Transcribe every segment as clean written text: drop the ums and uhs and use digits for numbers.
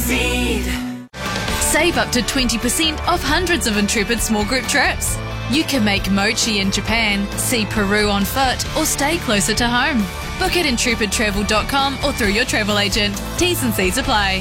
Save up to 20% off hundreds of Intrepid small group trips. You can make mochi in Japan, see Peru on foot, or stay closer to home. Book at intrepidtravel.com or through your travel agent. T's and C's apply.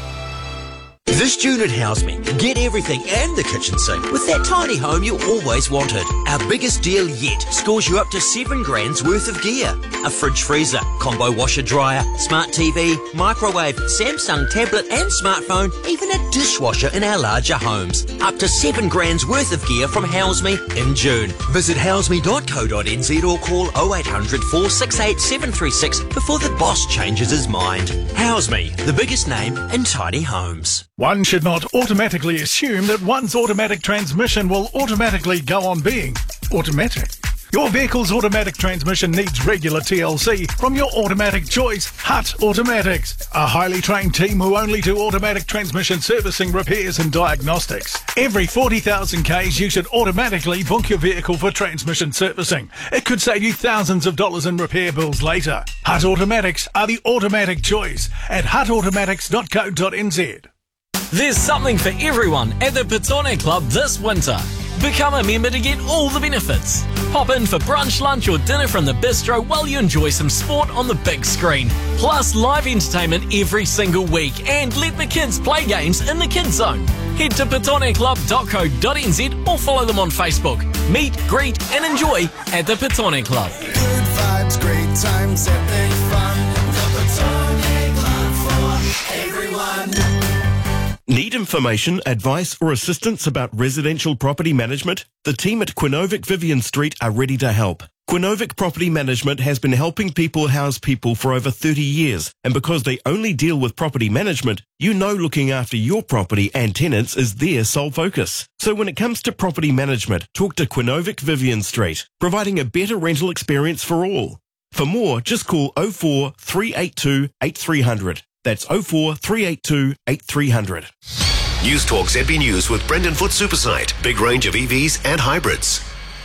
This June at Houseme, get everything and the kitchen sink with that tiny home you always wanted. Our biggest deal yet scores you up to $7,000 worth of gear. A fridge freezer, combo washer dryer, smart TV, microwave, Samsung tablet and smartphone, even a dishwasher in our larger homes. Up to $7,000 worth of gear from Houseme in June. Visit houseme.co.nz or call 0800 468 736 before the boss changes his mind. Houseme, the biggest name in tiny homes. One should not automatically assume that one's automatic transmission will automatically go on being automatic. Your vehicle's automatic transmission needs regular TLC from your automatic choice, Hutt Automatics. A highly trained team who only do automatic transmission servicing, repairs and diagnostics. Every 40,000 Ks you should automatically book your vehicle for transmission servicing. It could save you thousands of dollars in repair bills later. Hutt Automatics are the automatic choice at huttautomatics.co.nz. There's something for everyone at the Petone Club this winter. Become a member to get all the benefits. Pop in for brunch, lunch or dinner from the bistro while you enjoy some sport on the big screen. Plus live entertainment every single week and let the kids play games in the kids zone. Head to petoneclub.co.nz or follow them on Facebook. Meet, greet and enjoy at the Petone Club. Good vibes, great times, epic fun. The Petone Club for everyone. Need information, advice or assistance about residential property management? The team at Quinovic Vivian Street are ready to help. Quinovic Property Management has been helping people house people for over 30 years, and because they only deal with property management, you know looking after your property and tenants is their sole focus. So when it comes to property management, talk to Quinovic Vivian Street, providing a better rental experience for all. For more, just call 04 382 8300. That's 04 382 8300. News Talk ZB News with Brendan Foot Supersite. Big range of EVs and hybrids.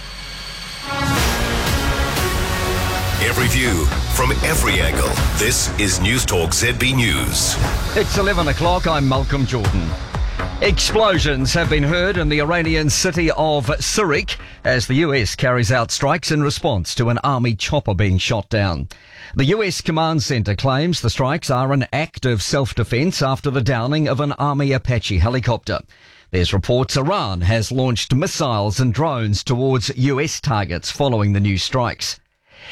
Every view from every angle. This is News Talk ZB News. It's 11 o'clock. I'm Malcolm Jordan. Explosions have been heard in the Iranian city of Sirik as the US carries out strikes in response to an army chopper being shot down. The US Command Center claims the strikes are an act of self-defense after the downing of an Army Apache helicopter. There's reports Iran has launched missiles and drones towards US targets following the new strikes.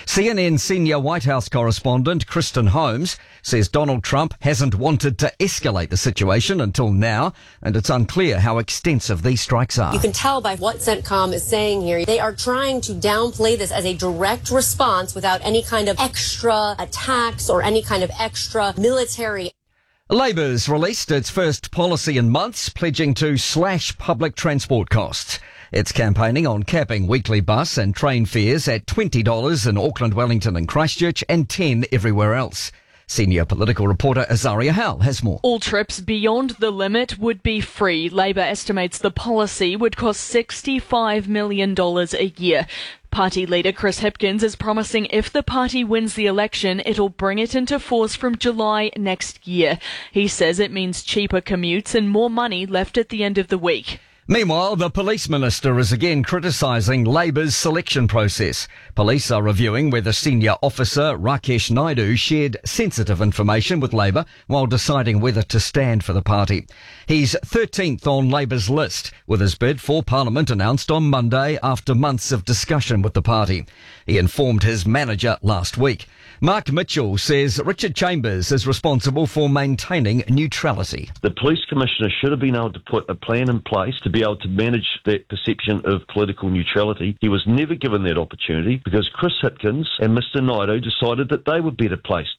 CNN senior White House correspondent Kristen Holmes says Donald Trump hasn't wanted to escalate the situation until now, and it's unclear how extensive these strikes are. You can tell by what CENTCOM is saying here. They are trying to downplay this as a direct response without any kind of extra attacks or any kind of extra military. Labour's released its first policy in months, pledging to slash public transport costs. It's campaigning on capping weekly bus and train fares at $20 in Auckland, Wellington and Christchurch and $10 everywhere else. Senior political reporter Azaria Howell has more. All trips beyond the limit would be free. Labour estimates the policy would cost $65 million a year. Party leader Chris Hipkins is promising if the party wins the election, it'll bring it into force from July next year. He says it means cheaper commutes and more money left at the end of the week. Meanwhile, the police minister is again criticising Labour's selection process. Police are reviewing whether senior officer Rakesh Naidu shared sensitive information with Labour while deciding whether to stand for the party. He's 13th on Labour's list, with his bid for Parliament announced on Monday after months of discussion with the party. He informed his manager last week. Mark Mitchell says Richard Chambers is responsible for maintaining neutrality. The police commissioner should have been able to put a plan in place to be able to manage that perception of political neutrality. He was never given that opportunity because Chris Hipkins and Mr Naidu decided that they were better placed.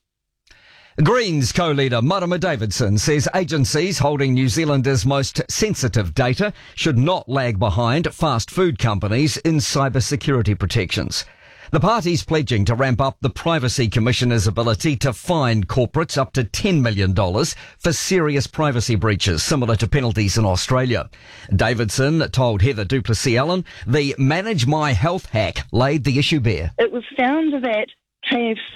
Greens co-leader Marama Davidson says agencies holding New Zealanders' most sensitive data should not lag behind fast food companies in cybersecurity protections. The party's pledging to ramp up the Privacy Commissioner's ability to fine corporates up to $10 million for serious privacy breaches, similar to penalties in Australia. Davidson told Heather Duplessis-Allen the Manage My Health hack laid the issue bare. It was found that KFC